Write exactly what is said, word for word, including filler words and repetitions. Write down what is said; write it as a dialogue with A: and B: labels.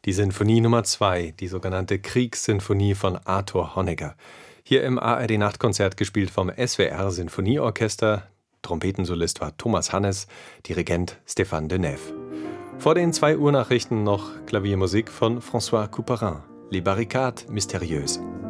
A: Die Sinfonie Nummer zwei, die sogenannte Kriegssinfonie von Arthur Honegger. Hier im A R D-Nachtkonzert gespielt vom S W R-Sinfonieorchester. Trompetensolist war Thomas Hannes, Dirigent Stéphane Denève. Vor den zwei Uhr Nachrichten noch Klaviermusik von François Couperin. Les Barricades mystérieuses.